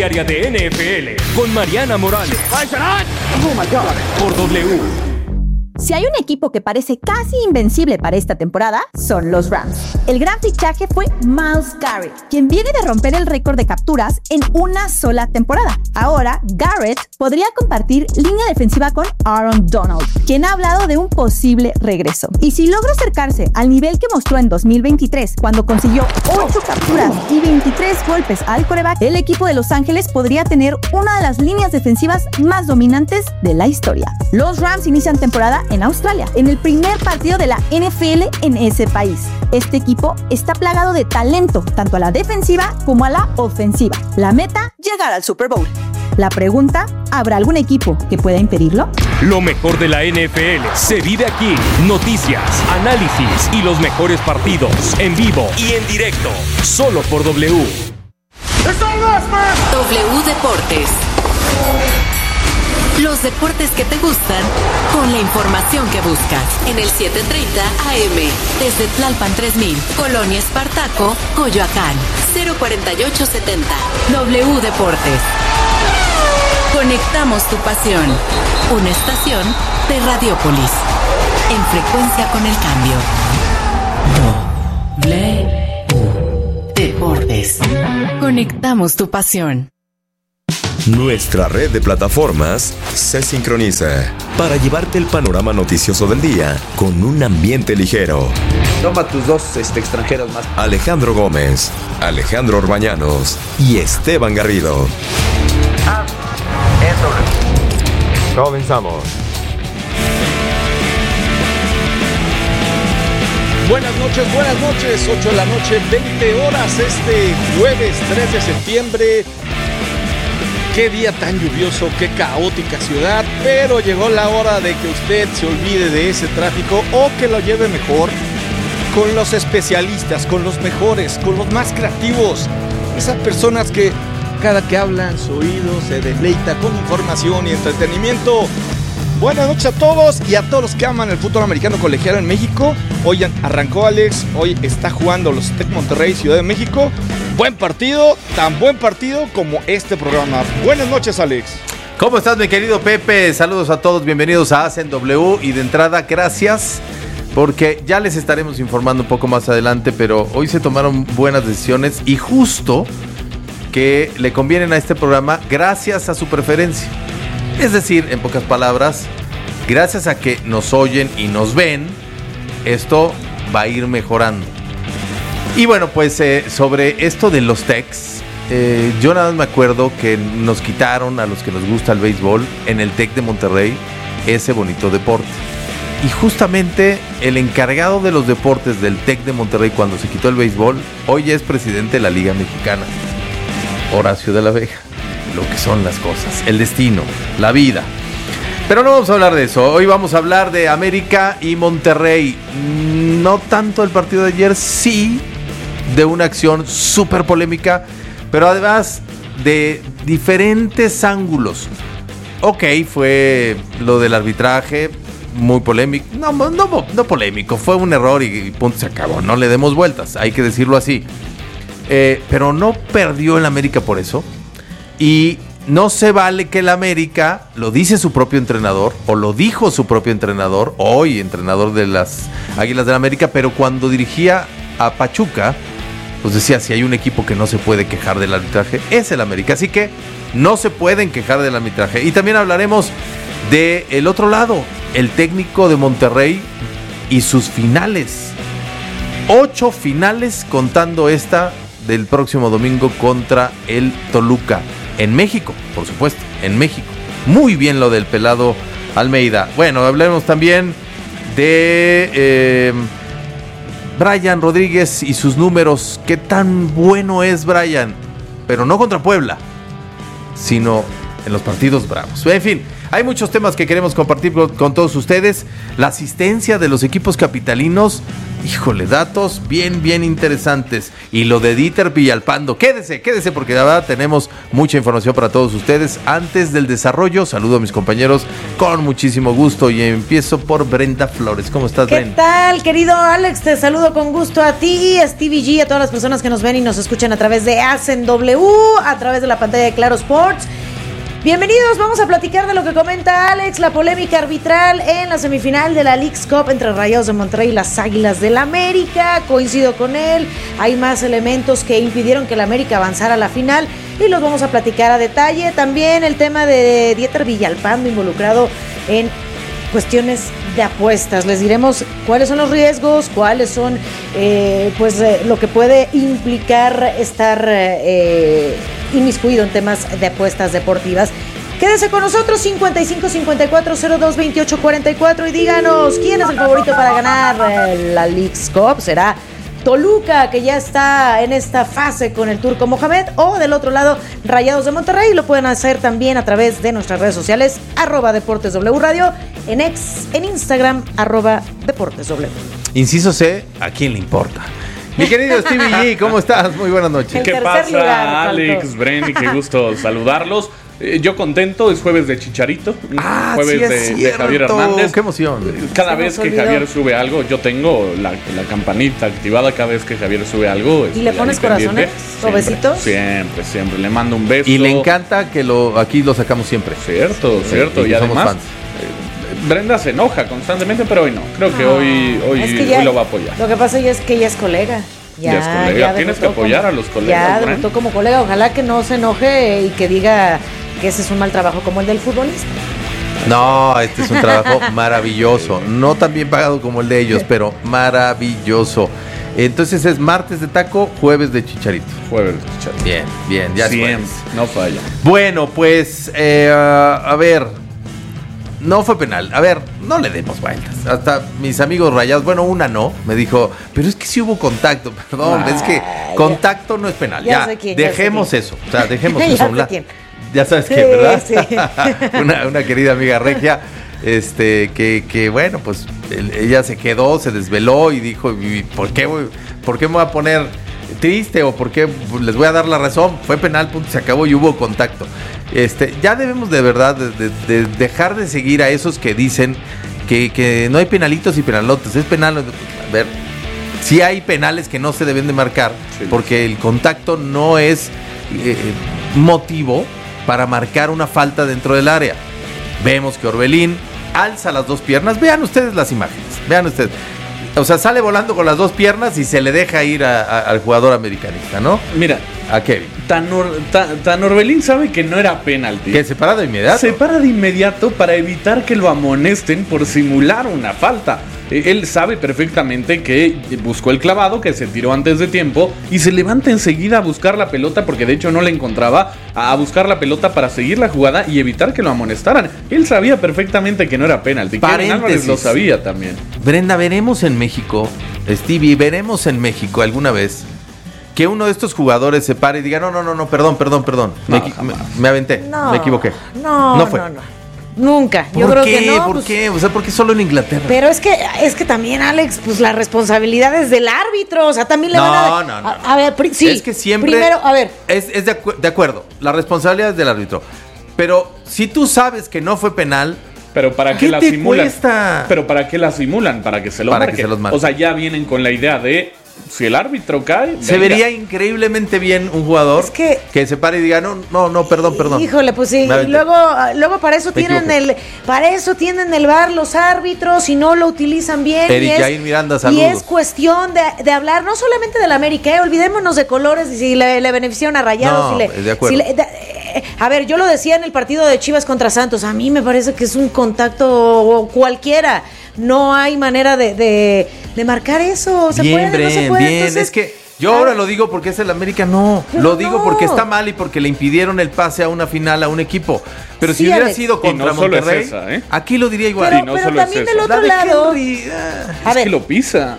Diaria de NFL con Mariana Morales. Oh my God. Por W. Si hay un equipo que parece casi invencible para esta temporada, son los Rams. El gran fichaje fue Myles Garrett, quien viene de romper el récord de capturas en una sola temporada. Ahora, Garrett podría compartir línea defensiva con Aaron Donald, quien ha hablado de un posible regreso. Y si logra acercarse al nivel que mostró en 2023, cuando consiguió 8 capturas y 23 golpes al quarterback, el equipo de Los Ángeles podría tener una de las líneas defensivas más dominantes de la historia. Los Rams inician temporada en Australia, en el primer partido de la NFL en ese país. Este equipo está plagado de talento, tanto a la defensiva como a la ofensiva. La meta, llegar al Super Bowl. La pregunta, ¿habrá algún equipo que pueda impedirlo? Lo mejor de la NFL se vive aquí. Noticias, análisis y los mejores partidos en vivo y en directo. Solo por W. W Deportes. Los deportes que te gustan, con la información que buscas. En el 730 AM, desde Tlalpan 3000, Colonia Espartaco, Coyoacán, 04870. W Deportes. Conectamos tu pasión. Una estación de Radiópolis. En frecuencia con el cambio. W Deportes. Conectamos tu pasión. Nuestra red de plataformas se sincroniza para llevarte el panorama noticioso del día con un ambiente ligero. Toma tus dos extranjeros más. Alejandro Gómez, Alejandro Orbañanos y Esteban Garrido. Comenzamos. Buenas noches, 8 de la noche, 20 horas este jueves 3 de septiembre. Qué día tan lluvioso, qué caótica ciudad, pero llegó la hora de que usted se olvide de ese tráfico o que lo lleve mejor con los especialistas, con los mejores, con los más creativos. Esas personas que cada que hablan su oído se deleita con información y entretenimiento. Buenas noches a todos y a todos los que aman el fútbol americano colegial en México. Hoy arrancó Alex, hoy está jugando los Tec Monterrey, Ciudad de México. Buen partido, tan buen partido como este programa. Buenas noches, Alex. ¿Cómo estás, mi querido Pepe? Saludos a todos, bienvenidos a Hacen W. Y de entrada, gracias, porque ya les estaremos informando un poco más adelante, pero hoy se tomaron buenas decisiones y justo que le convienen a este programa gracias a su preferencia. Es decir, en pocas palabras, gracias a que nos oyen y nos ven, esto va a ir mejorando. Y bueno, pues sobre esto de los Tecs, yo nada más me acuerdo que nos quitaron a los que nos gusta el béisbol en el Tec de Monterrey ese bonito deporte. Y justamente el encargado de los deportes del Tec de Monterrey cuando se quitó el béisbol, hoy es presidente de la Liga Mexicana, Horacio de la Vega. Lo que son las cosas, el destino, la vida. Pero no vamos a hablar de eso. Hoy vamos a hablar de América y Monterrey. No tanto el partido de ayer, sí de una acción súper polémica, pero además de diferentes ángulos. Ok, fue lo del arbitraje, muy polémico. No polémico, fue un error y punto, se acabó. No le demos vueltas, hay que decirlo así. Pero no perdió el América por eso. Y no se vale que el América, lo dice su propio entrenador, o lo dijo su propio entrenador, hoy entrenador de las Águilas del América, pero cuando dirigía a Pachuca, pues decía, si hay un equipo que no se puede quejar del arbitraje, es el América. Así que no se pueden quejar del arbitraje. Y también hablaremos del otro lado, el técnico de Monterrey y sus finales. 8 finales contando esta del próximo domingo contra el Toluca. En México, por supuesto, en México. Muy bien lo del pelado Almeida. Bueno, hablaremos también de Brian Rodríguez y sus números. Qué tan bueno es Brian, pero no contra Puebla, sino en los partidos bravos. En fin, Hay muchos temas que queremos compartir con todos ustedes. La asistencia de los equipos capitalinos, híjole, datos bien interesantes. Y lo de Dieter Villalpando, quédese porque la verdad tenemos mucha información para todos ustedes. Antes del desarrollo, saludo a mis compañeros con muchísimo gusto y empiezo por Brenda Flores. ¿Cómo estás, Brenda? ¿Qué tal, querido Alex? Te saludo con gusto a ti, a Stevie G, a todas las personas que nos ven y nos escuchan a través de Hacen W, a través de la pantalla de Claro Sports. Bienvenidos, vamos a platicar de lo que comenta Alex, la polémica arbitral en la semifinal de la Leagues Cup entre Rayados de Monterrey y las Águilas del América. Coincido con él, hay más elementos que impidieron que el América avanzara a la final y los vamos a platicar a detalle. También el tema de Dieter Villalpando involucrado en cuestiones de apuestas. Les diremos cuáles son los riesgos, cuáles son lo que puede implicar estar inmiscuido en temas de apuestas deportivas. Quédese con nosotros, 55 54 02 28 44, y díganos quién es el favorito para ganar la Leagues Cup. ¿Será Toluca, que ya está en esta fase con el Turco Mohamed, o del otro lado Rayados de Monterrey? Lo pueden hacer también a través de nuestras redes sociales, @DeportesW Radio, en X, en Instagram, @DeportesW. Inciso C, ¿a quién le importa? Mi querido Stevie G, ¿cómo estás? Muy buenas noches. ¿Qué pasa, Alex, Brenny? Qué gusto saludarlos. Yo contento, es jueves de Chicharito, jueves sí de Javier Hernández. ¡Qué emoción! Cada vez que Javier sube algo, yo tengo la campanita activada cada vez que Javier sube algo. ¿Y le pones corazones o besitos? Siempre, le mando un beso. Y le encanta que aquí lo sacamos siempre. Cierto. Y además, Brenda se enoja constantemente, pero hoy no. Creo que hoy lo va a apoyar. Lo que pasa es que ella es colega. Ya es colega. Tienes que apoyar a los colegas. Ya debutó como colega. Ojalá que no se enoje y que diga que ese es un mal trabajo como el del futbolista. No, este es un trabajo maravilloso. No tan bien pagado como el de ellos, pero maravilloso. Entonces es martes de taco, jueves de Chicharito. Jueves de Chicharito. Bien, ya siempre, no falla. Bueno, pues, a ver, no fue penal. A ver, no le demos vueltas. Hasta mis amigos rayados, bueno, una no, me dijo, pero es que sí hubo contacto. Perdón, es que contacto no es penal. Ya dejemos eso. O sea, dejemos eso a un lado. Ya sabes quién, ¿verdad? Sí. una querida amiga regia, que bueno, pues ella se quedó, se desveló y dijo, ¿por qué me voy a poner triste o por qué les voy a dar la razón? Fue penal, punto, se acabó y hubo contacto. Ya debemos de verdad de dejar de seguir a esos que dicen que no hay penalitos y penalotes. Es penal. A ver, sí hay penales que no se deben de marcar, porque el contacto no es motivo para marcar una falta dentro del área. Vemos que Orbelín alza las dos piernas. Vean ustedes las imágenes. Vean ustedes. O sea, sale volando con las dos piernas y se le deja ir al jugador americanista, ¿no? Mira, a Kevin. Tan Orbelín sabe que no era penalti. ¿Que se para de inmediato? Se para de inmediato para evitar que lo amonesten por simular una falta. Él sabe perfectamente que buscó el clavado, que se tiró antes de tiempo y se levanta enseguida a buscar la pelota, porque de hecho no la encontraba, a buscar la pelota para seguir la jugada y evitar que lo amonestaran. Él sabía perfectamente que no era penalti. Kevin Álvarez lo sabía también. Brenda, veremos en México, Stevie, veremos en México alguna vez que uno de estos jugadores se pare y diga, no, perdón. Me aventé, me equivoqué. No fue. Nunca. Yo creo que no. ¿Por qué? O sea, ¿por qué solo en Inglaterra? Pero es que también, Alex, pues la responsabilidad es del árbitro. O sea, también le van a... No. A ver, sí. Es que siempre... Primero, a ver. Es de acuerdo. La responsabilidad es del árbitro. Pero si tú sabes que no fue penal... Pero ¿para qué la simulan? Cuesta? Pero ¿para qué la simulan? Para que se lo marquen. O sea, ya vienen con la idea de... Si el árbitro cae... Se vería increíblemente bien un jugador que se pare y diga, no, perdón. Híjole, pues sí. Y luego para eso tienen el VAR los árbitros y no lo utilizan bien. Eric Jair Miranda, saludos. Y es cuestión de hablar no solamente del América, olvidémonos de colores y si le beneficiaron a Rayados. De acuerdo. A ver, yo lo decía en el partido de Chivas contra Santos. A mí me parece que es un contacto cualquiera. No hay manera de marcar eso. ¿Se puede? No se puede. Bien. Entonces, es que yo ahora lo digo porque es el América, lo digo porque está mal y porque le impidieron el pase a una final a un equipo. Pero si hubiera sido contra Monterrey, aquí lo diría igual. Pero también del otro lado. Es que lo pisa.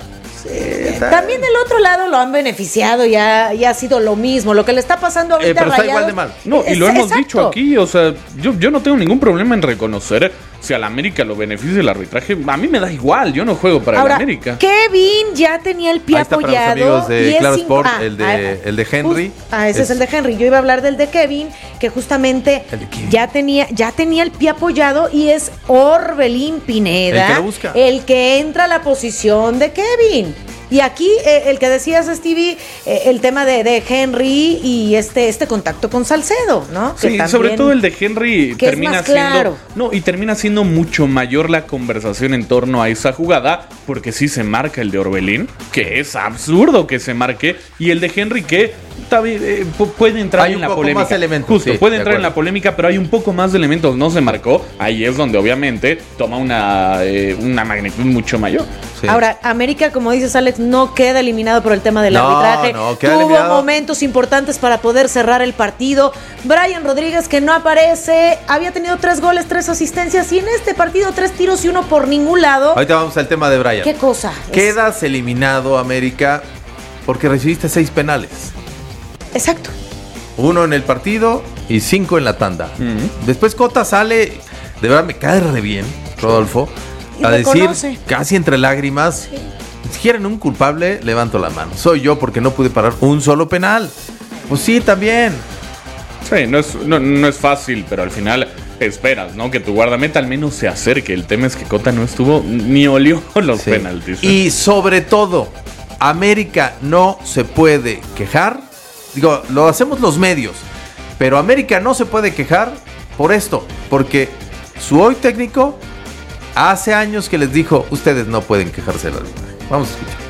También del otro lado lo han beneficiado y ha sido lo mismo. Lo que le está pasando ahorita pero a está Rayados. igual de mal. No, y lo hemos exacto. dicho aquí, o sea, yo no tengo ningún problema en reconocer si al América lo beneficia el arbitraje. A mí me da igual, yo no juego para Ahora, el América. Kevin ya tenía el pie Ahí está para los apoyado. amigos de y es Claro sin- Sport, el de Henry. Ese es el de Henry. Yo iba a hablar del de Kevin, que justamente El de Kevin. ya tenía el pie apoyado y es Orbelín Pineda, El que lo busca. el que entra a la posición de Kevin. Y aquí, el que decías, Stevie, el tema de Henry y este contacto con Salcedo, ¿no? Que Sí, también- sobre todo el de Henry que es termina más siendo. claro. No, y termina siendo mucho mayor la conversación en torno a esa jugada, porque sí se marca el de Orbelín, que es absurdo que se marque, y el de Henry que puede entrar Hay en un la poco polémica. más elementos, Justo, sí, puede de entrar en acuerdo. la polémica, pero hay un poco más de elementos, no se marcó. Ahí es donde obviamente toma una magnitud mucho mayor. Sí. Ahora, América, como dices, Alex, no queda eliminado por el tema del No, arbitraje. no, queda Tuvo eliminado. momentos importantes para poder cerrar el partido. Brian Rodríguez, que no aparece, había tenido 3 goles, 3 asistencias, y en este partido 3 tiros y 1 por ningún lado. Ahorita vamos al tema de Brian. ¿Qué cosa? Quedas eliminado, América, porque recibiste 6 penales. Exacto. 1 en el partido y 5 en la tanda. Después Cota sale, de verdad me cae re bien, Rodolfo, Y a decir reconoce. casi entre lágrimas, si quieren un culpable, levanto la mano. Soy yo porque no pude parar un solo penal. Pues sí, también. Sí, no es fácil, pero al final esperas, ¿no? Que tu guardameta al menos se acerque. El tema es que Cota no estuvo ni olió los Sí. penaltis. Y sobre todo, América no se puede quejar. Digo, lo hacemos los medios, pero América no se puede quejar por esto, porque su hoy técnico hace años que les dijo, ustedes no pueden quejarse de la arbitraje. Vamos a escuchar.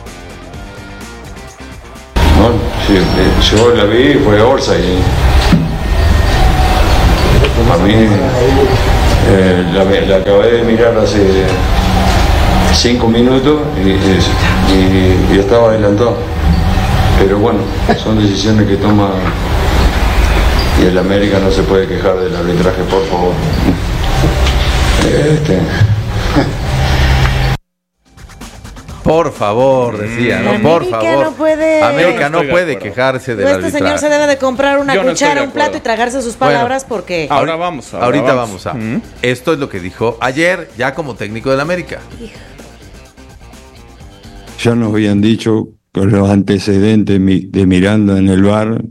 No, sí, yo la vi y fue Orsay. A mí la acabé de mirar hace 5 minutos y estaba adelantado. Pero bueno, son decisiones que toma y el América no se puede quejar del arbitraje, por favor. Por favor, decía, ¿no? Por América favor. no puede- América Yo no no estoy de puede acuerdo. quejarse del Este arbitraje. señor se debe de comprar una Yo no estoy cuchara, de un plato y acuerdo. tragarse sus Bueno. palabras porque... Ahora vamos. Ahorita vamos a. Esto es lo que dijo ayer, ya como técnico del América. Ya nos habían dicho con los antecedentes de Miranda en el VAR,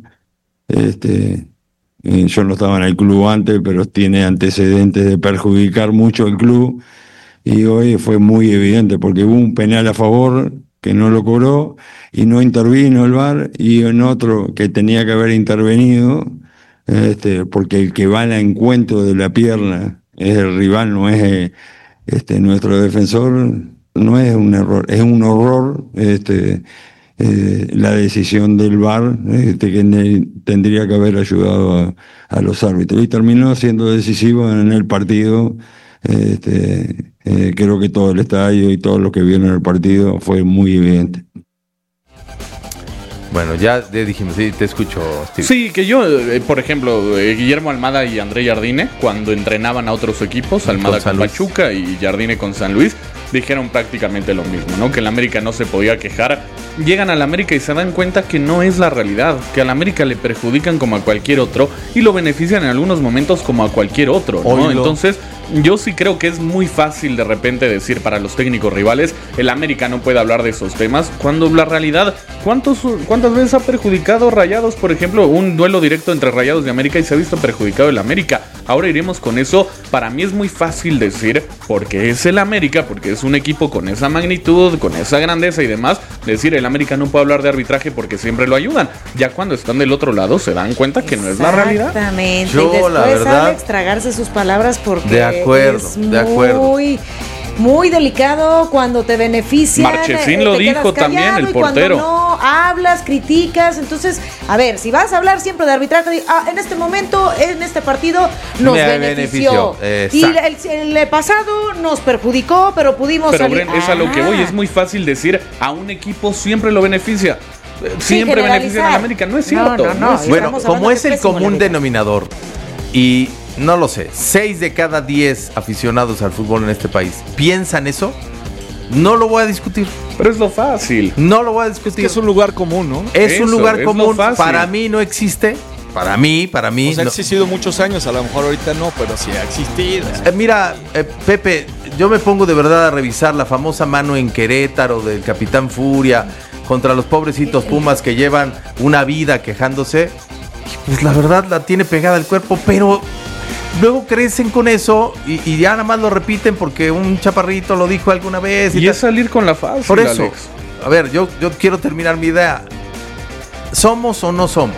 yo no estaba en el club antes, pero tiene antecedentes de perjudicar mucho el club, y hoy fue muy evidente porque hubo un penal a favor que no lo cobró y no intervino el VAR, y en otro que tenía que haber intervenido, porque el que va al encuentro de la pierna es el rival, no es nuestro defensor. No es un error, es un horror la decisión del VAR, que tendría que haber ayudado a los árbitros. Y terminó siendo decisivo en el partido. Creo que todo el estadio y todos los que vieron el partido fue muy evidente. Bueno, ya dijimos, sí, te escucho, Steve. Sí, que yo, por ejemplo, Guillermo Almada y André Jardine, cuando entrenaban a otros equipos, Almada Con San con Luis. Pachuca y Jardine con San Luis, dijeron prácticamente lo mismo, ¿no? Que el América no se podía quejar. Llegan al América y se dan cuenta que no es la realidad, que al América le perjudican como a cualquier otro y lo benefician en algunos momentos como a cualquier otro, ¿no? Oílo. Entonces, yo sí creo que es muy fácil de repente decir para los técnicos rivales, el América no puede hablar de esos temas, cuando la realidad, ¿cuántas veces ha perjudicado Rayados, por ejemplo, un duelo directo entre Rayados y América y se ha visto perjudicado el América? Ahora iremos con eso. Para mí es muy fácil decir, porque es el América, porque es un equipo con esa magnitud, con esa grandeza y demás, decir el América no puede hablar de arbitraje porque siempre lo ayudan. Ya cuando están del otro lado se dan cuenta que no es la realidad. Exactamente. Yo, Y después, la verdad, Alex, tragarse sus palabras porque de acuerdo, es de acuerdo. muy delicado cuando te benefician. Marchesín lo te quedas dijo también, callado, el y cuando portero. no hablas, criticas. Entonces, a ver, si vas a hablar siempre de arbitraje, en este momento, en este partido, nos Me benefició. Y exacto. el pasado nos perjudicó, pero pudimos Pero salir. Bren, es a lo que voy, Ah. es muy fácil decir a un equipo siempre lo beneficia. Sí, Siempre benefician generalizar. al América, no es No, cierto. no, no. es cierto. Bueno, Estamos como hablando es que el es pésimo común el América. denominador, y no lo sé, 6 de cada 10 aficionados al fútbol en este país piensan eso, No lo voy a discutir. Pero es lo fácil. No lo voy a discutir. Es que es un lugar común, ¿no? Es un lugar común. Para mí no existe. Para mí. O sea, no. ha existido muchos años, a lo mejor ahorita no, pero sí ha existido. Mira, Pepe, yo me pongo de verdad a revisar la famosa mano en Querétaro del Capitán Furia contra los pobrecitos Pumas que llevan una vida quejándose. Pues la verdad la tiene pegada el cuerpo, pero luego crecen con eso y ya nada más lo repiten porque un chaparrito lo dijo alguna vez. Y es salir con la fácil, por eso, Alex. A ver, yo quiero terminar mi idea. ¿Somos o no somos?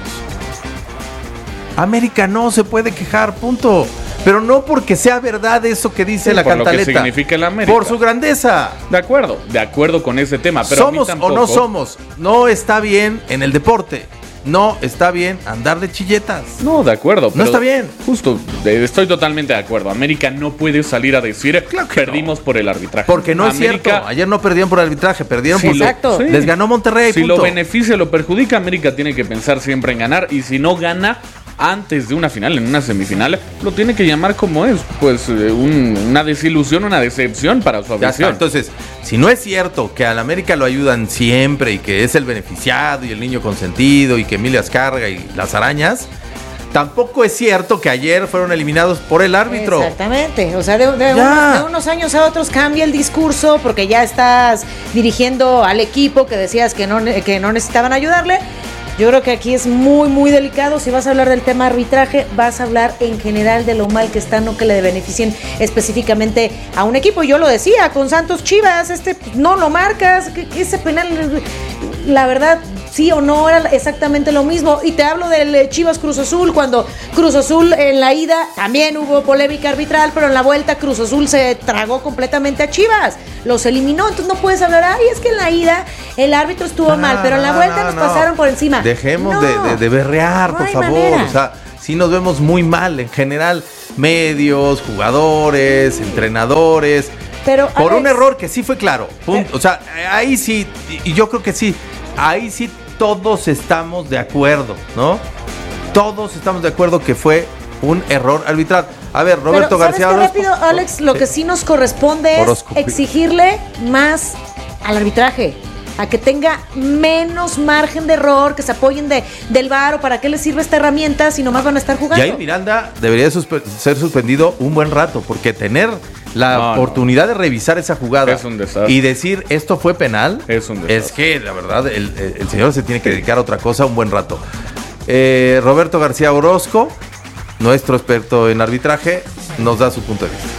América no se puede quejar, punto. Pero no porque sea verdad eso que dice la cantaleta. Por lo que significa el América. Por su grandeza. De acuerdo con ese tema. Pero ¿somos o no somos? No está bien en el deporte. No está bien andar de chilletas. No, de acuerdo. No está bien. Justo, estoy totalmente de acuerdo. América no puede salir a decir perdimos por el arbitraje. Porque no América, es cierto. Ayer no perdieron por el arbitraje, perdieron por exacto. Sí. Les ganó Monterrey. Si punto. lo beneficia o lo perjudica, América tiene que pensar siempre en ganar. Y si no gana antes de una final, en una semifinal, lo tiene que llamar como es, pues una desilusión, una decepción para su afición. Entonces, si no es cierto que al América lo ayudan siempre y que es el beneficiado y el niño consentido y que Emilio Azcárraga y las arañas, tampoco es cierto que ayer fueron eliminados por el árbitro. Exactamente, o sea, de unos años a otros cambia el discurso porque ya estás dirigiendo al equipo que decías que no necesitaban ayudarle. Yo creo que aquí es muy, muy delicado. Si vas a hablar del tema arbitraje, vas a hablar en general de lo mal que está, no que le beneficien específicamente a un equipo. Yo lo decía, con Santos Chivas, no lo marcas, que ese penal, la verdad, sí o no, era exactamente lo mismo. Y te hablo del Chivas Cruz Azul, cuando Cruz Azul en la ida también hubo polémica arbitral, pero en la vuelta Cruz Azul se tragó completamente a Chivas, los eliminó. Entonces no puedes hablar, es que en la ida el árbitro estuvo mal, pero en la vuelta nos pasaron por encima. Dejemos de berrear, por favor. Manera. O sea, sí nos vemos muy mal en general, medios, jugadores, entrenadores, pero por un error que sí fue claro. O sea, ahí sí, y yo creo que sí, ahí sí todos estamos de acuerdo, ¿no? Todos estamos de acuerdo que fue un error arbitral. A ver, Roberto García Orozco. Rápido, Alex, lo que sí nos corresponde es exigirle más al arbitraje, a que tenga menos margen de error, que se apoyen del VAR, o para qué les sirve esta herramienta si nomás van a estar jugando. Jair Miranda debería ser suspendido un buen rato, porque tener la oportunidad de revisar esa jugada es un desastre. Y decir esto fue penal, es un desastre. Es que la verdad el señor se tiene que dedicar a otra cosa un buen rato. Roberto García Orozco, nuestro experto en arbitraje, nos da su punto de vista.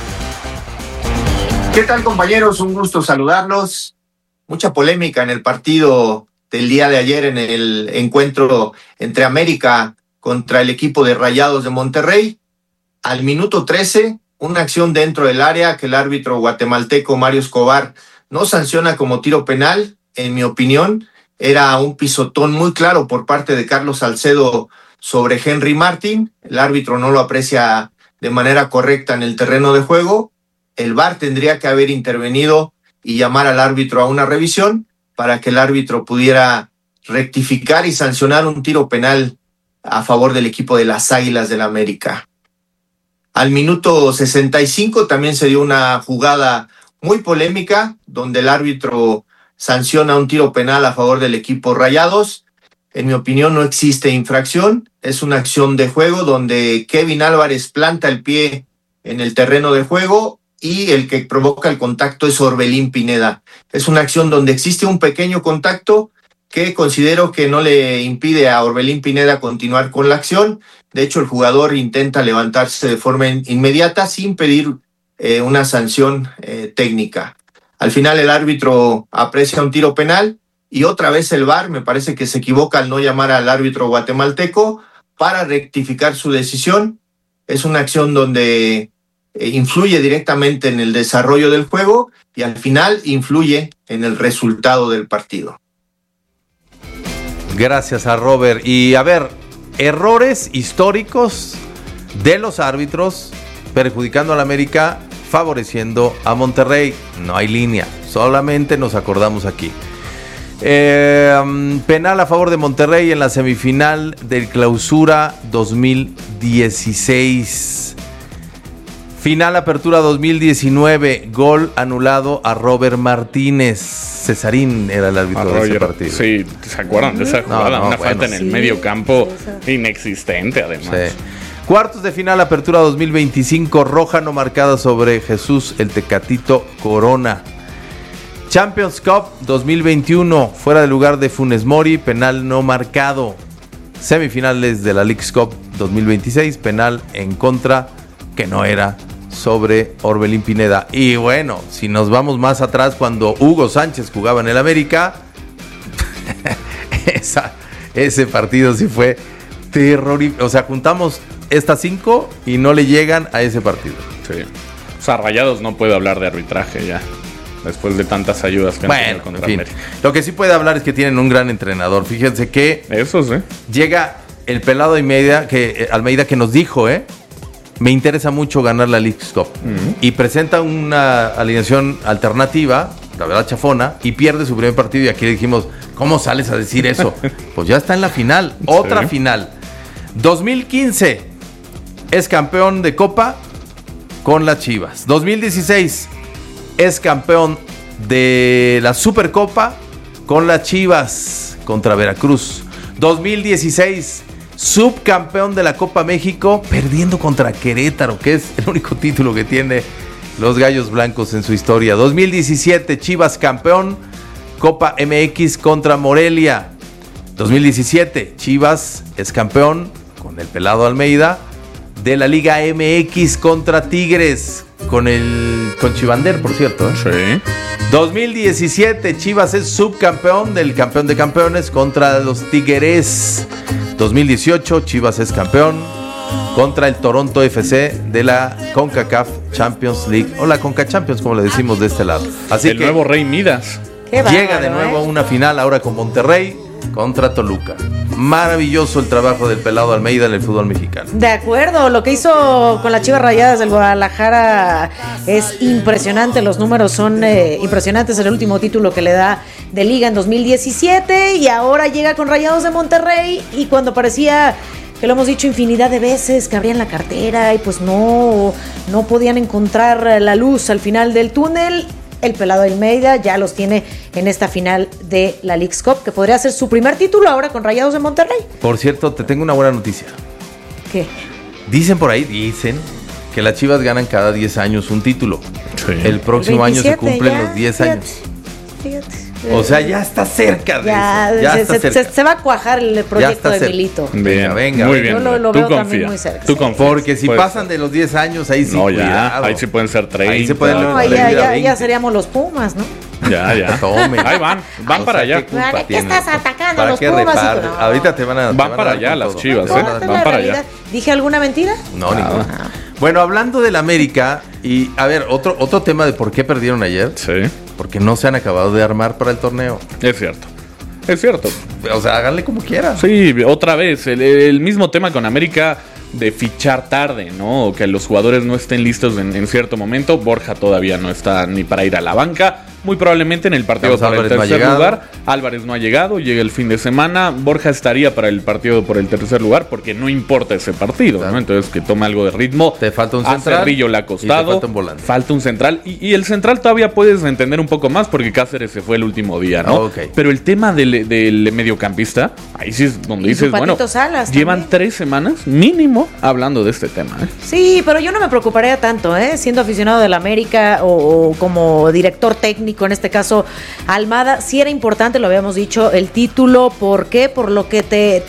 ¿Qué tal, compañeros? Un gusto saludarlos. Mucha polémica en el partido del día de ayer, en el encuentro entre América contra el equipo de Rayados de Monterrey. Al minuto 13, una acción dentro del área que el árbitro guatemalteco Mario Escobar no sanciona como tiro penal. En mi opinión, era un pisotón muy claro por parte de Carlos Salcedo sobre Henry Martin. El árbitro no lo aprecia de manera correcta en el terreno de juego. El VAR tendría que haber intervenido y llamar al árbitro a una revisión para que el árbitro pudiera rectificar y sancionar un tiro penal a favor del equipo de las Águilas del América. Al minuto 65 también se dio una jugada muy polémica donde el árbitro sanciona un tiro penal a favor del equipo Rayados. En mi opinión no existe infracción, es una acción de juego donde Kevin Álvarez planta el pie en el terreno de juego y el que provoca el contacto es Orbelín Pineda. Es una acción donde existe un pequeño contacto que considero que no le impide a Orbelín Pineda continuar con la acción. De hecho, el jugador intenta levantarse de forma inmediata sin pedir una sanción técnica. Al final el árbitro aprecia un tiro penal y otra vez el VAR me parece que se equivoca al no llamar al árbitro guatemalteco para rectificar su decisión. Es una acción donde influye directamente en el desarrollo del juego y al final influye en el resultado del partido. Gracias a Robert. Y a ver, errores históricos de los árbitros perjudicando al América, favoreciendo a Monterrey. No hay línea, solamente nos acordamos aquí. Penal a favor de Monterrey en la semifinal del Clausura 2016. Final Apertura 2019, gol anulado a Robert Martínez. Cesarín era el árbitro de ese partido. Sí, ¿se acuerdan de esa jugada? Una falta en el medio campo inexistente, además. Sí. Cuartos de final Apertura 2025, roja no marcada sobre Jesús el Tecatito Corona. Champions Cup 2021, fuera de lugar de Funes Mori, penal no marcado. Semifinales de la Leagues Cup 2026, penal en contra, que no era sobre Orbelín Pineda. Y bueno, si nos vamos más atrás, cuando Hugo Sánchez jugaba en el América, ese partido sí fue terrorífico. O sea, juntamos estas 5 y no le llegan a ese partido. Sí. O sea, Rayados no puede hablar de arbitraje ya, después de tantas ayudas que han tenido contra América. Lo que sí puede hablar es que tienen un gran entrenador. Fíjense que eso sí. Llega el pelado Almeida que nos dijo, me interesa mucho ganar la Leagues Cup. Y presenta una alineación alternativa, la verdad chafona, y pierde su primer partido. Y aquí le dijimos, ¿cómo sales a decir eso? Pues ya está en la final, otra final. 2015 es campeón de Copa con las Chivas. 2016 es campeón de la Supercopa con las Chivas contra Veracruz. 2016 subcampeón de la Copa México, perdiendo contra Querétaro, que es el único título que tiene los Gallos Blancos en su historia. 2017 Chivas campeón, Copa MX contra Morelia. 2017 Chivas es campeón con el pelado Almeida de la Liga MX contra Tigres, con Chivander, por cierto. Sí. 2017 Chivas es subcampeón del campeón de campeones contra los Tigres. 2018 Chivas es campeón contra el Toronto FC de la CONCACAF Champions League, o la CONCA Champions, como le decimos de este lado. Así el nuevo Rey Midas. Llega de nuevo a una final ahora con Monterrey contra Toluca. Maravilloso el trabajo del pelado Almeida en el fútbol mexicano. De acuerdo, lo que hizo con las Chivas Rayadas del Guadalajara es impresionante. Los números son impresionantes. El último título que le da de liga en 2017 y ahora llega con Rayados de Monterrey, y cuando parecía, que lo hemos dicho infinidad de veces, que abrían la cartera y pues no podían encontrar la luz al final del túnel, el pelado Almeida ya los tiene en esta final de la Leagues Cup, que podría ser su primer título ahora con Rayados de Monterrey. Por cierto, te tengo una buena noticia. ¿Qué? Dicen que las Chivas ganan cada 10 años un título. Sí. El próximo año se cumplen los 10 años. Fíjate. O sea, ya está cerca de eso. Ya está cerca. Se va a cuajar el proyecto de Milito. Venga. Muy bien. Yo lo veo también muy cerca. Tú confías. Porque si pasan de los 10 años, ahí sí, cuidado. Ahí sí pueden ser 30. Ahí se pueden ya seríamos los Pumas, ¿no? Ya. Tome. Ahí van para allá. ¿Para qué estás atacando a los Pumas? Ahorita te van a... Van para allá las Chivas, van para allá. ¿Dije alguna mentira? No, ninguna. Bueno, hablando del América, y a ver, otro tema de por qué perdieron ayer. Sí. Porque no se han acabado de armar para el torneo. Es cierto. O sea, háganle como quieran. Sí, otra vez, el mismo tema con América de fichar tarde, ¿no? O que los jugadores no estén listos en cierto momento. Borja todavía no está ni para ir a la banca. Muy probablemente en el partido por el tercer lugar. Álvarez no ha llegado, llega el fin de semana. Borja estaría para el partido por el tercer lugar, porque no importa ese partido, claro, ¿no? Entonces que tome algo de ritmo. Te falta un central. A Cerrillo le ha costado. Y te falta un volante. Falta un central. Y el central todavía puedes entender un poco más, porque Cáceres se fue el último día, ¿no? Okay. Pero el tema del mediocampista, ahí sí es donde dices, bueno, Salas llevan 3 semanas mínimo hablando de este tema, ¿eh? Sí, pero yo no me preocuparía tanto, siendo aficionado del América o como director técnico, en este caso Almada. Sí era importante, lo habíamos dicho, el título. ¿Por qué? Por lo que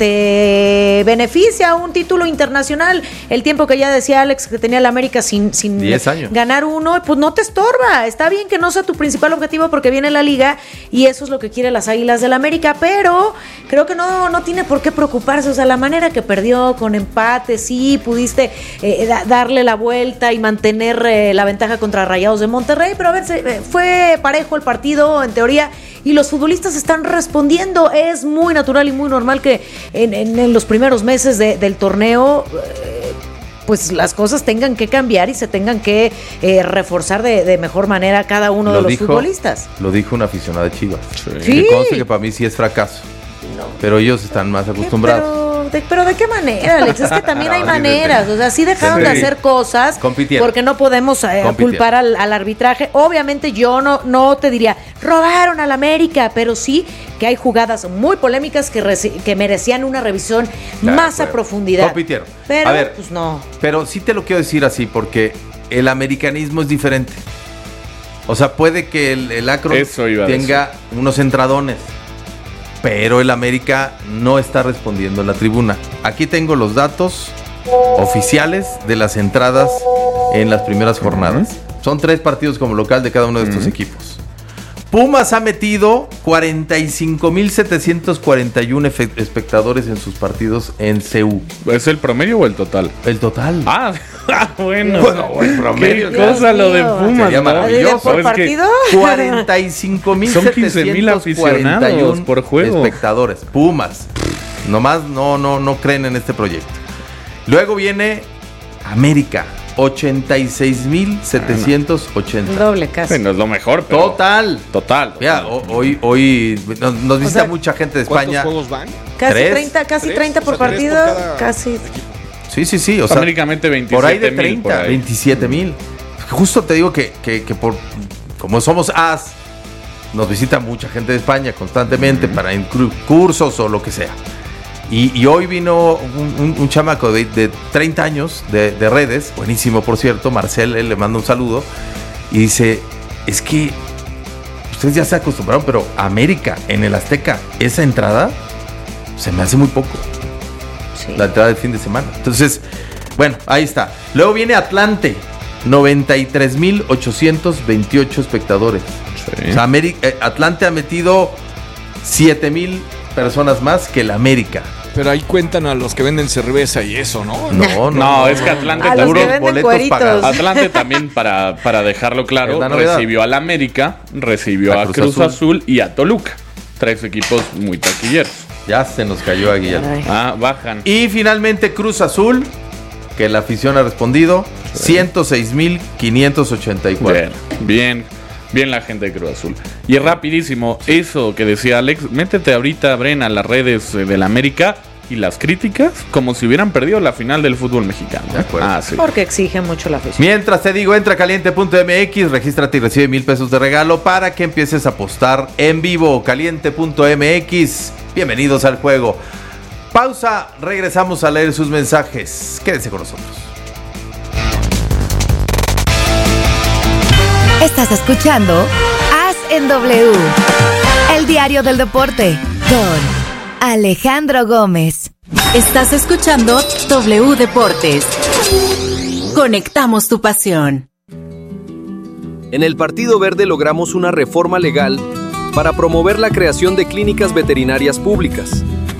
te beneficia un título internacional. El tiempo que ya decía Alex que tenía el América sin 10 años. Ganar uno, pues no te estorba. Está bien que no sea tu principal objetivo porque viene la liga y eso es lo que quieren las Águilas del América, pero creo que no tiene por qué preocuparse. O sea, la manera que perdió con empate, sí pudiste darle la vuelta y mantener la ventaja contra Rayados de Monterrey, pero a ver, fue parejo el partido en teoría y los futbolistas están respondiendo. Es muy natural y muy normal que en los primeros meses del torneo pues las cosas tengan que cambiar y se tengan que reforzar de mejor manera cada uno de los futbolistas. Lo dijo un aficionado de Chivas. Sí. Que conste que para mí sí es fracaso. No. Pero ellos están más acostumbrados. Pero ¿de qué manera, Alex? Es que también hay maneras. O sea, sí dejaron de hacer cosas porque no podemos culpar al arbitraje. Obviamente yo no te diría, robaron al América, pero sí que hay jugadas muy polémicas que merecían una revisión más a profundidad. Compitieron. Pero, a ver, pues no. Pero sí te lo quiero decir así, porque el americanismo es diferente. O sea, puede que el Akron tenga unos entradones, pero el América no está respondiendo en la tribuna. Aquí tengo los datos oficiales de las entradas en las primeras jornadas. Son 3 partidos como local de cada uno de estos equipos. Pumas ha metido 45,741 espectadores en sus partidos en CU. ¿Es el promedio o el total? El total. Bueno, el promedio. Qué cosa lo de Pumas, sería maravilloso. ¿Por partido? 45,741 aficionados por juego. Espectadores. Pumas. Nomás no creen en este proyecto. Luego viene América. 86,780. Doble casi. No es lo mejor, pero Total. Mira, hoy nos visita mucha gente de España. ¿Cuántos juegos van? Casi 30 por partido. Casi. Sí. O sea, Américamente 27,000. Por ahí de 30, 27,000. Justo te digo que como somos AS, nos visita mucha gente de España constantemente para cursos o lo que sea. Y hoy vino un chamaco de 30 años de redes, buenísimo por cierto, Marcel, él le manda un saludo, y dice, es que ustedes ya se acostumbraron, pero América en el Azteca, esa entrada se me hace muy poco. Sí. La entrada del fin de semana. Entonces, bueno, ahí está. Luego viene Atlante, 93,828 espectadores. Sí. O sea, Atlante ha metido 7,000 personas más que el América. Pero ahí cuentan a los que venden cerveza y eso, ¿no? No, es que Atlante a los que venden cueritos. Atlante también, para dejarlo claro, recibió al América, recibió a Cruz Azul y a Toluca. 3 equipos muy taquilleros. Ya se nos cayó a Guillermo. Bajan. Y finalmente Cruz Azul, que la afición ha respondido, 106,584. Bien la gente de Cruz Azul. Y rapidísimo, eso que decía Alex, métete ahorita, Bren, a las redes del América y las críticas como si hubieran perdido la final del fútbol mexicano. De acuerdo. Sí. Porque exige mucho la afición. Mientras te digo, entra a caliente.mx, regístrate y recibe 1,000 pesos de regalo para que empieces a apostar en vivo. Caliente.mx, bienvenidos al juego. Pausa, regresamos a leer sus mensajes. Quédense con nosotros. Estás escuchando As en W, el diario del deporte, con Alejandro Gómez. Estás escuchando W Deportes. Conectamos tu pasión. En el Partido Verde logramos una reforma legal para promover la creación de clínicas veterinarias públicas.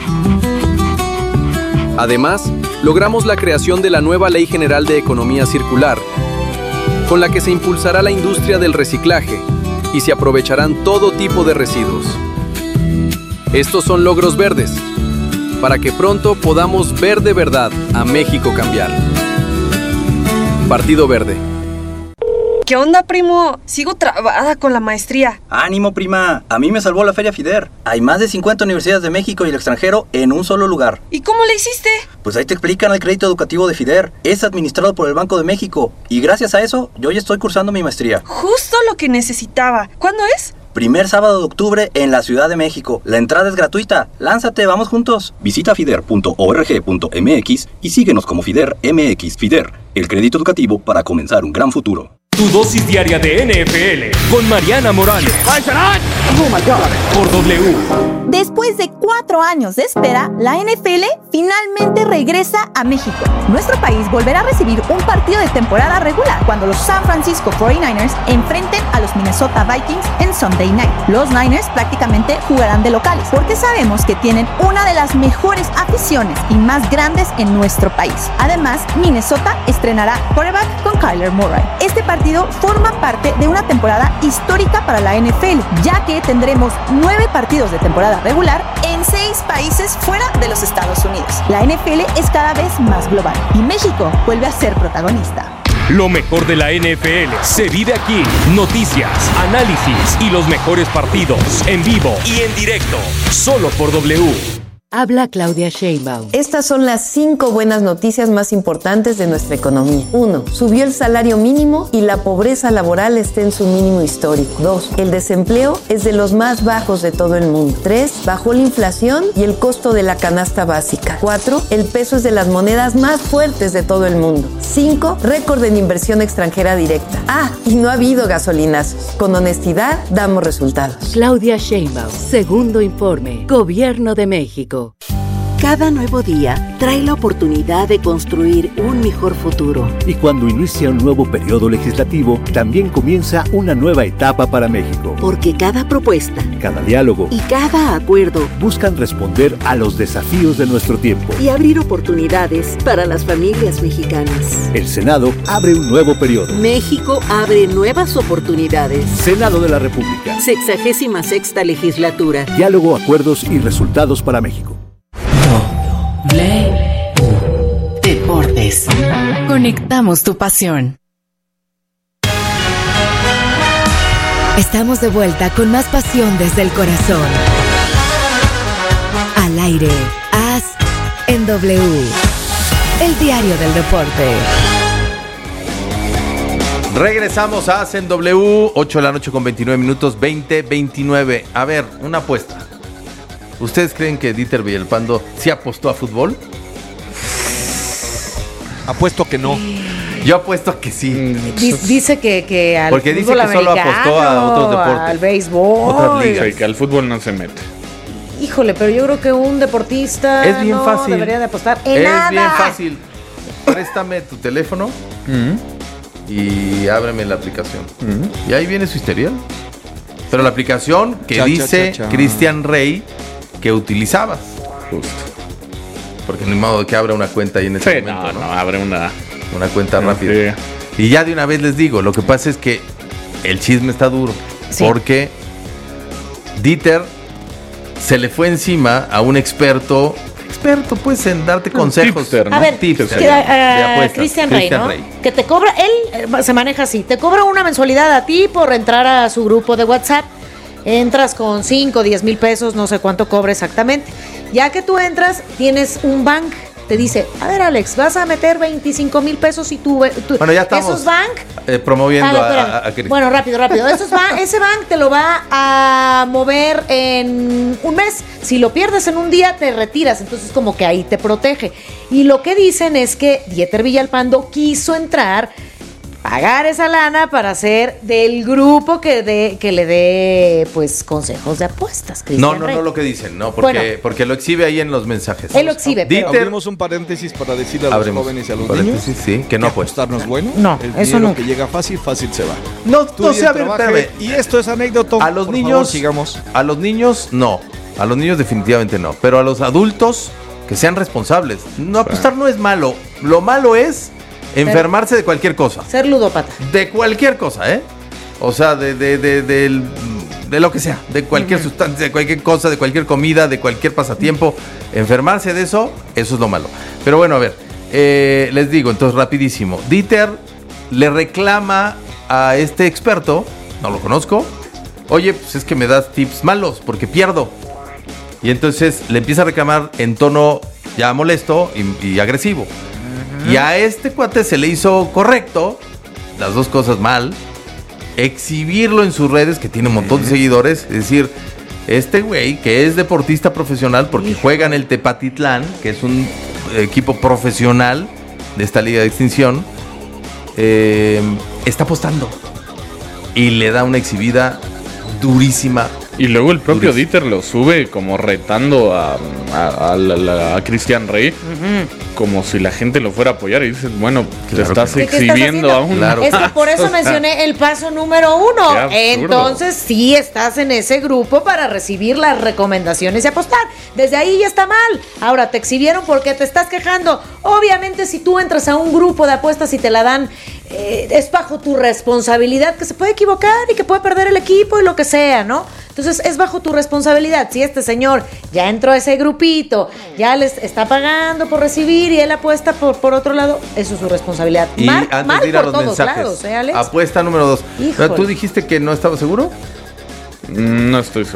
Además, logramos la creación de la nueva Ley General de Economía Circular, con la que se impulsará la industria del reciclaje y se aprovecharán todo tipo de residuos. Estos son logros verdes, para que pronto podamos ver de verdad a México cambiar. Partido Verde. ¿Qué onda, primo? Sigo trabada con la maestría. ¡Ánimo, prima! A mí me salvó la Feria FIDER. Hay más de 50 universidades de México y el extranjero en un solo lugar. ¿Y cómo le hiciste? Pues ahí te explican el crédito educativo de FIDER. Es administrado por el Banco de México. Y gracias a eso, yo ya estoy cursando mi maestría. Justo lo que necesitaba. ¿Cuándo es? Primer sábado de octubre en la Ciudad de México. La entrada es gratuita. ¡Lánzate, vamos juntos! Visita fider.org.mx y síguenos como FIDER MX. FIDER, el crédito educativo para comenzar un gran futuro. Tu dosis diaria de NFL con Mariana Morales. Por W. Después de 4 años de espera, la NFL finalmente regresa a México. Nuestro país volverá a recibir un partido de temporada regular cuando los San Francisco 49ers enfrenten a los Minnesota Vikings en Sunday Night. Los Niners prácticamente jugarán de locales porque sabemos que tienen una de las mejores aficiones y más grandes en nuestro país. Además, Minnesota estrenará quarterback con Kyler Murray. Este partido forma parte de una temporada histórica para la NFL, ya que tendremos 9 partidos de temporada regular en 6 países fuera de los Estados Unidos. La NFL es cada vez más global y México vuelve a ser protagonista. Lo mejor de la NFL se vive aquí. Noticias, análisis y los mejores partidos en vivo y en directo, solo por W. Habla Claudia Sheinbaum. Estas son las 5 buenas noticias más importantes de nuestra economía. 1. Subió el salario mínimo y la pobreza laboral está en su mínimo histórico. 2. El desempleo es de los más bajos de todo el mundo. 3. Bajó la inflación y el costo de la canasta básica. 4. El peso es de las monedas más fuertes de todo el mundo. 5. Récord en inversión extranjera directa. Y no ha habido gasolinazos. Con honestidad damos resultados. Claudia Sheinbaum. Segundo informe. Gobierno de México. Cada nuevo día trae la oportunidad de construir un mejor futuro. Y cuando inicia un nuevo periodo legislativo, también comienza una nueva etapa para México. Porque cada propuesta, cada diálogo y cada acuerdo buscan responder a los desafíos de nuestro tiempo y abrir oportunidades para las familias mexicanas. El Senado abre un nuevo periodo. México abre nuevas oportunidades. Senado de la República. 66ª legislatura. Diálogo, acuerdos y resultados para México. Deportes. Conectamos tu pasión. Estamos de vuelta con más pasión desde el corazón. Al aire, As en W. El diario del deporte. Regresamos a As en W, 8 de la noche con 29 minutos, 20:29. A ver, una apuesta. ¿Ustedes creen que Dieter Villalpando sí apostó a fútbol? Apuesto que no. Yo apuesto a que sí. Dice que al porque fútbol dice que solo apostó a otros deportes. Al béisbol. Otras ligas. Sí, que al fútbol no se mete. Híjole, pero yo creo que un deportista es bien fácil. Debería de apostar en nada. Es bien fácil. Préstame tu teléfono y ábreme la aplicación. Y ahí viene su historial. Pero la aplicación que dice Cristian Rey que utilizabas. Justo. Porque no hay modo de que abra una cuenta ahí en ese momento, ¿no? Abre una cuenta rápida. Sí. Y ya de una vez les digo, lo que pasa es que el chisme está duro. Sí. Porque Dieter se le fue encima a un experto pues en darte consejos. Tipster, ¿no? A ver, Cristian Rey, ¿no? Que te cobra, él se maneja así, te cobra una mensualidad a ti por entrar a su grupo de WhatsApp. Entras con 5 o 10 mil pesos, no sé cuánto cobra exactamente. Ya que tú entras, tienes un bank. Te dice, a ver, Alex, vas a meter 25 mil pesos y tú bueno, ya estamos esos bank promoviendo a Bueno, rápido. Ese bank te lo va a mover en un mes. Si lo pierdes en un día, te retiras. Entonces, como que ahí te protege. Y lo que dicen es que Dieter Villalpando quiso entrar, pagar esa lana para ser del grupo que le dé pues consejos de apuestas. No, lo que dicen, no, porque lo exhibe ahí en los mensajes. Él lo exhibe. Abrimos un paréntesis para decirle a los jóvenes y a los niños sí, que no apostar no es bueno. No, eso no. Que llega fácil se va. No sé, a ver, espérame. Y esto es anécdota. A los niños, sigamos. A los niños no. A los niños definitivamente no. Pero a los adultos que sean responsables. No, apostar no es malo. Lo malo es enfermarse de cualquier cosa. Ser ludópata. De cualquier cosa, ¿eh? O sea, de lo que sea. De cualquier sustancia, de cualquier cosa, de cualquier comida, de cualquier pasatiempo. Enfermarse de eso es lo malo. Pero bueno, a ver. Les digo, entonces, rapidísimo. Dieter le reclama a este experto, no lo conozco. Oye, pues es que me das tips malos porque pierdo. Y entonces le empieza a reclamar en tono ya molesto y agresivo. Y a este cuate se le hizo correcto, las dos cosas mal, exhibirlo en sus redes, que tiene un montón de seguidores, es decir, este güey que es deportista profesional porque juega en el Tepatitlán, que es un equipo profesional de esta liga de extinción, está apostando y le da una exhibida durísima. Y luego el propio Dieter lo sube como retando a Cristian Rey, como si la gente lo fuera a apoyar. Y dices, bueno, te estás exhibiendo a un... Claro. Es que por eso mencioné el paso número 1. Entonces sí estás en ese grupo para recibir las recomendaciones y apostar. Desde ahí ya está mal. Ahora, te exhibieron porque te estás quejando. Obviamente, si tú entras a un grupo de apuestas y te la dan, es bajo tu responsabilidad, que se puede equivocar y que puede perder el equipo y lo que sea, ¿no? Entonces es bajo tu responsabilidad. Si este señor ya entró a ese grupito, ya les está pagando por recibir y él apuesta por otro lado, eso es su responsabilidad. Y antes de ir a los mensajes, Alex? Apuesta número 2. ¿Tú dijiste que no estaba seguro? No estoy seguro.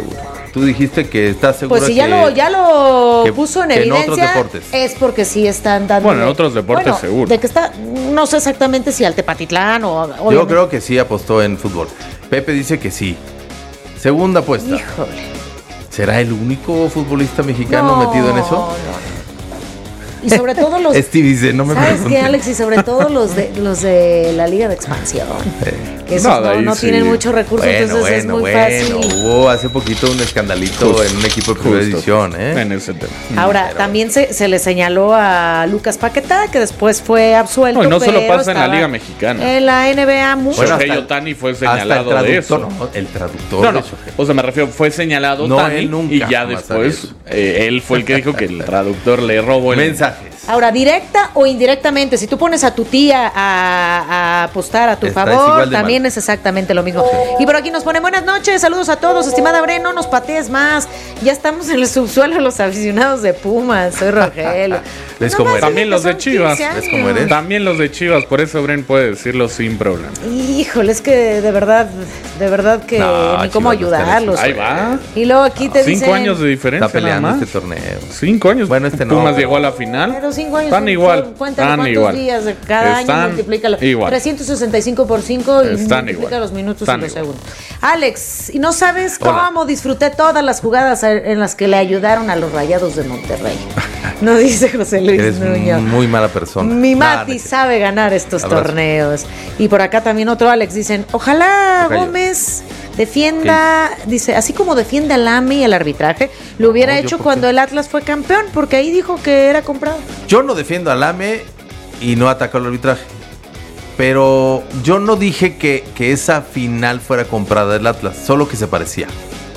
Tú dijiste que estás seguro pues si que... ya lo que- puso en que en evidencia, otros deportes. es porque sí están dando... Bueno, en otros deportes seguro. De que está, no sé exactamente si al Tepatitlán o... Yo obviamente. creo que sí apostó en fútbol. Pepe dice que sí. Segunda apuesta. Híjole. ¿Será el único futbolista mexicano metido en eso? No. Y sobre todo los... Steve dice, no me ¿Sabes preguntes. qué, Alex? Y sobre todo los de la Liga de Expansión. Que esos de ahí no sí. tienen muchos recursos, entonces es muy fácil. Hubo hace poquito un escandalito en un equipo de primera edición, ¿eh? En ese tema. Ahora, también se le señaló a Lucas Paquetá, que después fue absuelto. No, y no solo pero pasa en la estaba Liga Mexicana. En la NBA, mucho. Bueno, Shohei Ohtani fue señalado de eso. No, el traductor. No, o sea, me refiero, fue señalado No, Ohtani él nunca y ya jamás después él fue el que dijo que el traductor le robó el mensajes. Ahora, directa o indirectamente, si tú pones a tu tía a apostar a tu Esta es favor, igual de también mal. es exactamente lo mismo. Y por aquí nos pone buenas noches, saludos a todos, estimada Bre, no nos patees más. Ya estamos en el subsuelo los aficionados de Pumas, soy Rogelio. ¿Ves cómo eres? También los de Chivas. 15 ¿Ves cómo eres? También los de Chivas, por eso Bren puede decirlo sin problema. Híjole, es que de verdad que No, ni cómo Chivas no está en ayudarlos. eso. Ahí va. Y luego aquí te 5 dicen... años de diferencia. Está peleando nada más. este torneo. 5 años. Bueno, este no. Pumas llegó a la final. Pero 5 años Están son- igual. son- cuéntale Están cuántos igual. días de cada Están año, multiplícalo. igual. 365 por 5 y Están multiplica igual. los minutos Están y los igual. segundos. Alex, ¿y no sabes Hola. cómo disfruté todas las jugadas en las que le ayudaron a los Rayados de Monterrey? No dice José Luis Eres Nuño. muy mala persona. Mi Nada, Mati no, sabe ganar estos Abrazo. torneos. Y por acá también otro Alex dicen, ojalá Tocayo. Gómez defienda, dice, así como defiende al AME y el arbitraje, lo hubiera No, ¿yo hecho por cuando el Atlas fue campeón, porque ahí dijo que era comprado. Yo no defiendo al AME y no ataco al arbitraje. Pero yo no dije que esa final fuera comprada del Atlas, solo que se parecía.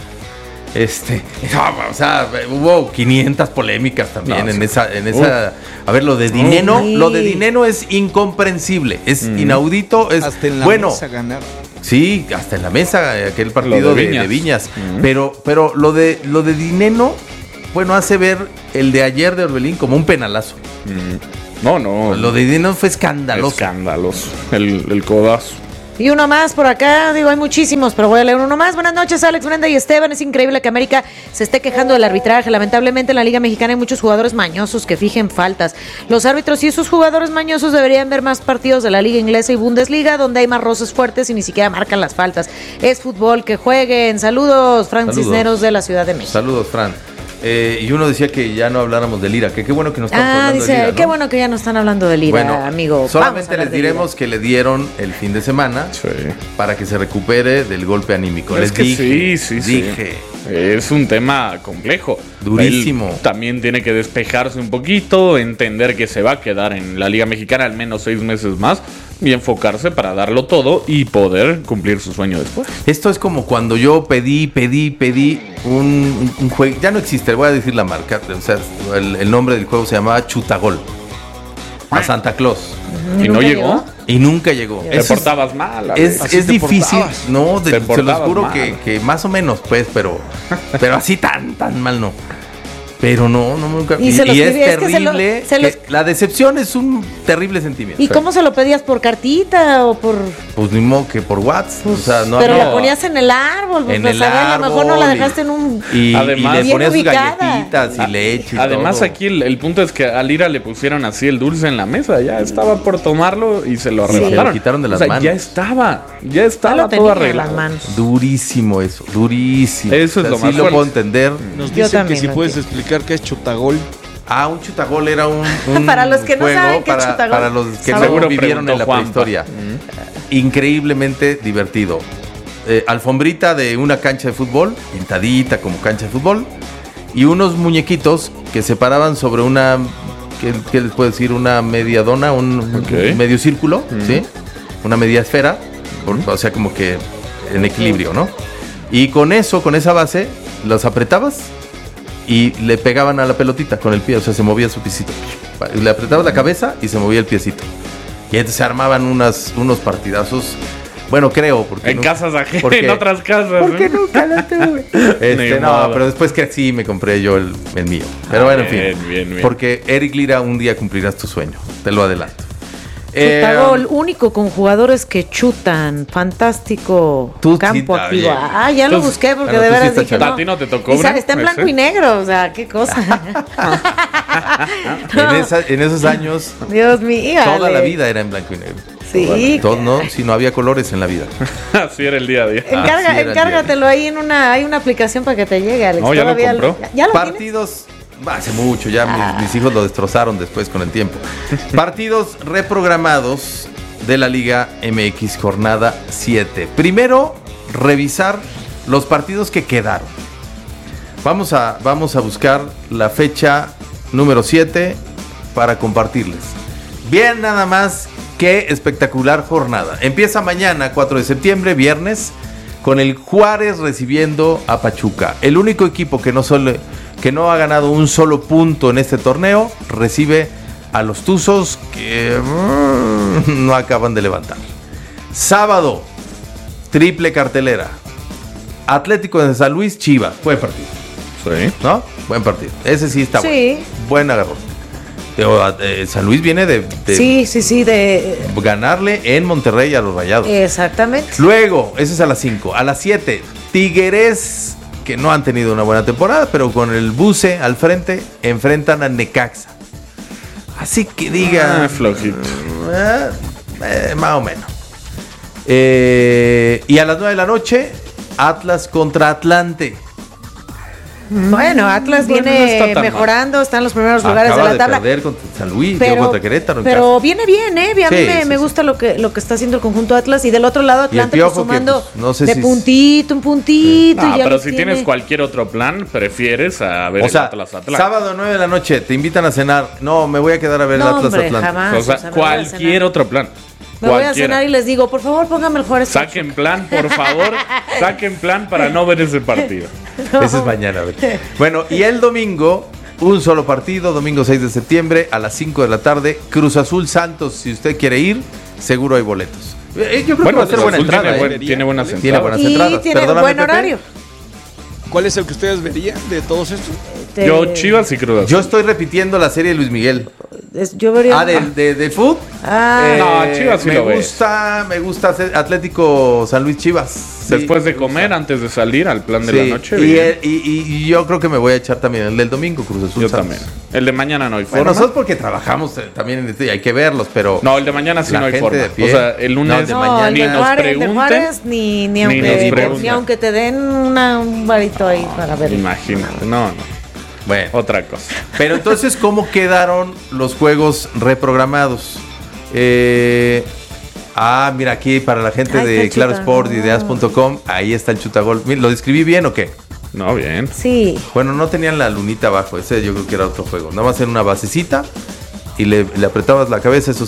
O sea, hubo 500 polémicas también No, en sí. esa. A ver, lo de Dineno es incomprensible, es inaudito, es Hasta en la bueno. mesa ganaron. Sí, hasta en la mesa, aquel partido Lo de de Viñas. Viñas. Pero lo de Dineno, bueno, hace ver el de ayer de Orbelín como un penalazo. No. Lo de Dineno fue escandaloso. Escandaloso. El codazo. Y uno más por acá, digo, hay muchísimos, pero voy a leer uno más. Buenas noches, Alex, Brenda y Esteban. Es increíble que América se esté quejando del arbitraje. Lamentablemente en la Liga Mexicana hay muchos jugadores mañosos que fijen faltas. Los árbitros y esos jugadores mañosos deberían ver más partidos de la Liga Inglesa y Bundesliga, donde hay más roces fuertes y ni siquiera marcan las faltas. Es fútbol, que jueguen. Saludos, Fran Saludos. Cisneros de la Ciudad de México. Saludos, Fran. Y uno decía que ya no habláramos de Lira, que qué bueno que no estamos hablando Dice, de Lira, ¿no? qué bueno que ya no están hablando de Lira, Bueno, amigo. Vamos a solamente hablar les de Lira. diremos que le dieron el fin de semana para que se recupere del golpe anímico. Es Les que dije, sí. dije. Es un tema complejo. Durísimo. Él también tiene que despejarse un poquito, entender que se va a quedar en la Liga Mexicana al menos 6 meses más y enfocarse para darlo todo y poder cumplir su sueño después. Esto es como cuando yo pedí un juego, ya no existe, voy a decir la marca, o sea, el nombre del juego se llamaba Chutagol, a Santa Claus. ¿Y no llegó? Y nunca llegó. Te portabas mal. Es difícil, no, Te se los portabas juro mal. que más o menos, pues, pero así tan mal no. Pero no, nunca. Y Y, se los es pedí, es que terrible. se los- La decepción es un terrible sentimiento. ¿Y cómo se lo pedías? ¿Por cartita o por...? Pues ni modo que por WhatsApp. O sea, no Pero había- la ponías en el árbol, pues En a el saber, a lo mejor no la árbol, dejaste en un... Y, Además- y le Bien ponías sus ubicada. galletitas y leche y Además todo. aquí el punto es que a Lira le pusieron así el dulce en la mesa, ya estaba por tomarlo y se lo Sí. arrebataron. Se lo quitaron de las O sea, manos. Ya estaba Ya lo todo tenía en arreglado. las manos. Durísimo eso, durísimo. Eso es lo más sí lo fuerte. puedo entender. Nos Yo dicen que también si lo puedes explicar qué es chutagol. Un chutagol era un Para los que no juego saben qué es para, chutagol. para los que Seguro no vivieron preguntó en la Juanpa. prehistoria. Increíblemente divertido. Alfombrita de una cancha de fútbol, pintadita como cancha de fútbol, y unos muñequitos que se paraban sobre una, ¿qué les puedo decir? Una media dona, un medio círculo, ¿sí? Una media esfera, o sea, como que en equilibrio, ¿no? Y con eso, con esa base, los apretabas y le pegaban a la pelotita con el pie, o sea, se movía su piecito. Le apretabas la cabeza y se movía el piecito. Y entonces se armaban unos partidazos. Bueno, creo, porque En casas ajenas, porque- en otras casas. porque ¿no? nunca la tuve. Ni No, modo. pero después que sí me compré yo el mío. Pero bueno, en fin. Bien. Porque Eric Lira un día cumplirás tu sueño, te lo adelanto. Chutagol, único con jugadores que chutan. Fantástico campo aquí. Ya lo busqué porque de veras dije no. ¿A ti no te tocó? Está en blanco y negro, o sea, qué cosa. En esos años, Dios mío. Toda la vida era en blanco y negro. Sí. No, si no había colores en la vida. Así era el día a día. Encárgatelo ahí hay una aplicación para que te llegue, Alex. No, ya lo compró. ¿Ya lo Partidos... Hace mucho, ya mis hijos lo destrozaron después con el tiempo. Partidos reprogramados de la Liga MX jornada 7. Primero, revisar los partidos que quedaron. Vamos a buscar la fecha número 7 para compartirles. Bien, nada más, qué espectacular jornada. Empieza mañana, 4 de septiembre, viernes, con el Juárez recibiendo a Pachuca. El único equipo que no ha ganado un solo punto en este torneo recibe a los Tuzos que no acaban de levantar. Sábado, triple cartelera. Atlético de San Luis, Chivas. Buen partido. Sí. ¿No? Buen partido. Ese sí está sí. Buen agarrón. San Luis viene de ganarle en Monterrey a los Rayados. Exactamente. Luego, ese es a las 5. A las 7, Tigres, que no han tenido una buena temporada, pero con el Buce al frente, enfrentan a Necaxa. Así que diga... flojito. Más o menos. Y a las 9 de la noche, Atlas contra Atlante. Bueno, Atlas viene mejorando, está en los primeros lugares de la tabla. Acaba de perder contra San Luis, contra Querétaro. Pero viene bien, A mí me gusta lo que está haciendo el conjunto Atlas. Y del otro lado, Atlante pues, sumando puntito en puntito. Pero si tienes cualquier otro plan, prefieres a ver el Atlas Atlante. Sábado 9 de la noche, te invitan a cenar. No, me voy a quedar a ver el Atlas Atlante. Jamás, cualquier otro plan. Me voy a cenar y les digo, por favor, póngame el Juárez. Saquen plan, por favor. Saquen plan para no ver ese partido. No. Ese es mañana. Bueno, y el domingo, un solo partido, domingo 6 de septiembre, a las 5 de la tarde, Cruz Azul Santos. Si usted quiere ir, seguro hay boletos. Yo creo que va a ser buena entrada. Tiene buenas entradas. Tiene buenas entradas. Y tiene buen horario. ¿Cuál es el que ustedes verían de todos estos? Yo, Chivas y Cruz Azul. Yo estoy repitiendo la serie de Luis Miguel. Yo vería... de fútbol. No, Chivas sí me gusta Atlético San Luis Chivas. Después de comer, antes de salir al plan de la noche. Y yo creo que me voy a echar también el del domingo, Cruz Azul. Yo también. El de mañana no hay forma. Bueno, nosotros porque trabajamos también y hay que verlos, pero... No, el de mañana sí no hay forma. O sea, el lunes de mañana, ni nos pregunten. Ni aunque te den un varito ahí para ver. Imagínate, no. Bueno, otra cosa. Pero entonces, ¿cómo quedaron los juegos reprogramados? Mira, aquí para la gente de Claro Sport y de As.com, ahí está el chutagol. ¿Lo describí bien o qué? No, bien. Sí. Bueno, no tenían la lunita abajo, ese yo creo que era otro juego. Nada más en una basecita y le apretabas la cabeza, eso